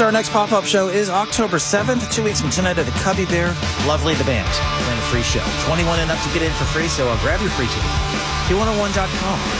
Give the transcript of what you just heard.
So our next pop-up show is October 7th, 2 weeks from tonight at the Cubby Bear. Lovely, the band. Playing a free show. 21 and up to get in for free, so grab your free ticket. Q101.com.